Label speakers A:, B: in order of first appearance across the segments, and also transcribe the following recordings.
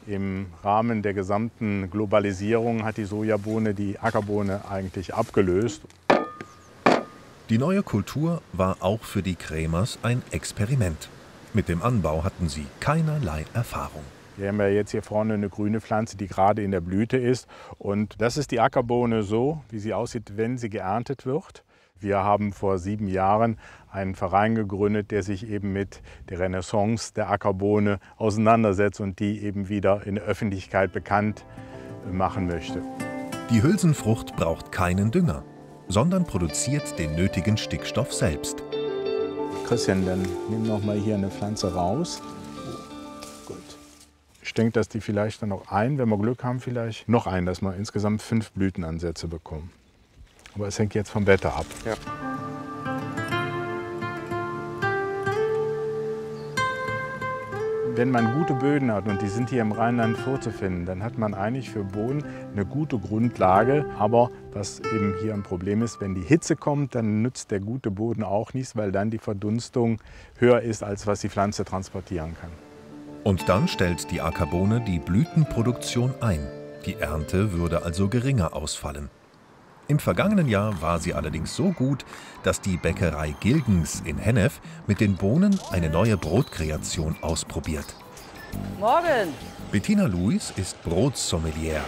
A: Im Rahmen der gesamten Globalisierung hat die Sojabohne die Ackerbohne eigentlich abgelöst.
B: Die neue Kultur war auch für die Krämers ein Experiment. Mit dem Anbau hatten sie keinerlei Erfahrung.
A: Wir haben ja jetzt hier vorne eine grüne Pflanze, die gerade in der Blüte ist. Und das ist die Ackerbohne so, wie sie aussieht, wenn sie geerntet wird. Wir haben vor 7 Jahren einen Verein gegründet, der sich eben mit der Renaissance der Ackerbohne auseinandersetzt und die eben wieder in der Öffentlichkeit bekannt machen möchte.
B: Die Hülsenfrucht braucht keinen Dünger, sondern produziert den nötigen Stickstoff selbst.
A: Christian, dann nimm noch mal hier eine Pflanze raus. Gut. Ich denke, dass die vielleicht dann noch wenn wir Glück haben, vielleicht noch dass wir insgesamt 5 Blütenansätze bekommen. Aber es hängt jetzt vom Wetter ab.
C: Ja.
A: Wenn man gute Böden hat, und die sind hier im Rheinland vorzufinden, dann hat man eigentlich für Bohnen eine gute Grundlage. Aber was eben hier ein Problem ist, wenn die Hitze kommt, dann nützt der gute Boden auch nichts, weil dann die Verdunstung höher ist, als was die Pflanze transportieren kann.
B: Und dann stellt die Ackerbohne die Blütenproduktion ein. Die Ernte würde also geringer ausfallen. Im vergangenen Jahr war sie allerdings so gut, dass die Bäckerei Gilgens in Hennef mit den Bohnen eine neue Brotkreation ausprobiert.
D: Morgen!
B: Bettina Luis ist Brotsommelier.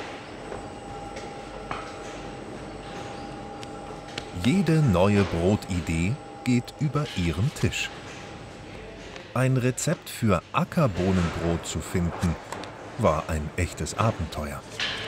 B: Jede neue Brotidee geht über ihren Tisch. Ein Rezept für Ackerbohnenbrot zu finden, war ein echtes Abenteuer.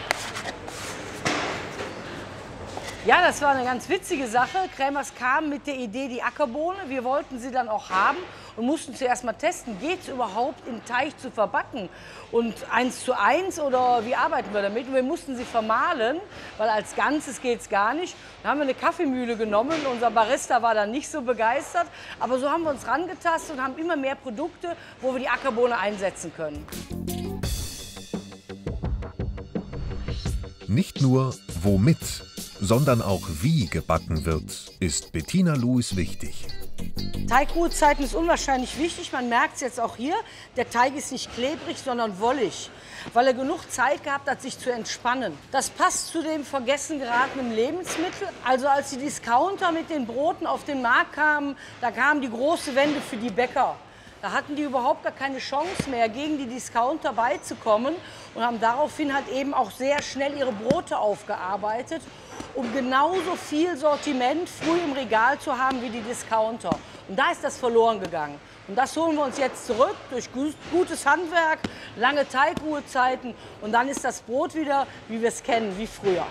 D: Ja, das war eine ganz witzige Sache. Krämers kam mit der Idee, die Ackerbohne. Wir wollten sie dann auch haben und mussten zuerst mal testen, geht es überhaupt im Teig zu verbacken? Und 1:1 oder wie arbeiten wir damit? Und wir mussten sie vermahlen, weil als Ganzes geht es gar nicht. Dann haben wir eine Kaffeemühle genommen. Unser Barista war dann nicht so begeistert. Aber so haben wir uns rangetastet und haben immer mehr Produkte, wo wir die Ackerbohne einsetzen können.
B: Nicht nur womit, sondern auch wie gebacken wird, ist Bettina Luis wichtig.
D: Teigruhezeiten ist unwahrscheinlich wichtig. Man merkt es jetzt auch hier. Der Teig ist nicht klebrig, sondern wollig, weil er genug Zeit gehabt hat, sich zu entspannen. Das passt zu dem vergessen geratenen Lebensmittel. Also als die Discounter mit den Broten auf den Markt kamen, da kam die große Wende für die Bäcker. Da hatten die überhaupt gar keine Chance mehr, gegen die Discounter beizukommen und haben daraufhin halt eben auch sehr schnell ihre Brote aufgearbeitet, um genauso viel Sortiment früh im Regal zu haben wie die Discounter. Und da ist das verloren gegangen. Und das holen wir uns jetzt zurück durch gutes Handwerk, lange Teigruhezeiten und dann ist das Brot wieder, wie wir es kennen, wie früher.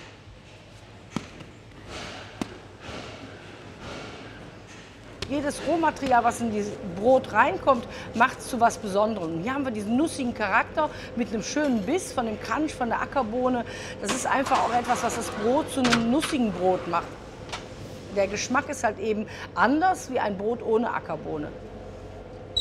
D: Jedes Rohmaterial, was in dieses Brot reinkommt, macht es zu was Besonderem. Und hier haben wir diesen nussigen Charakter mit einem schönen Biss von dem Crunch von der Ackerbohne. Das ist einfach auch etwas, was das Brot zu einem nussigen Brot macht. Der Geschmack ist halt eben anders wie ein Brot ohne Ackerbohne.